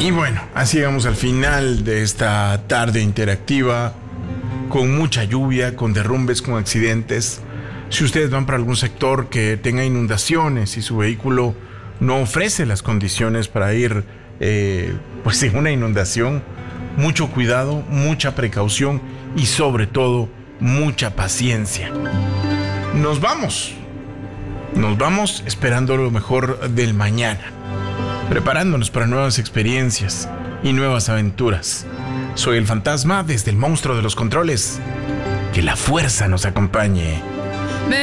Y bueno, así llegamos al final de esta tarde interactiva, con mucha lluvia, con derrumbes, con accidentes. Si ustedes van para algún sector que tenga inundaciones y su vehículo no ofrece las condiciones para ir pues en una inundación, mucho cuidado, mucha precaución y sobre todo mucha paciencia. Nos vamos esperando lo mejor del mañana, preparándonos para nuevas experiencias y nuevas aventuras. Soy el fantasma desde el monstruo de los controles. Que la fuerza nos acompañe.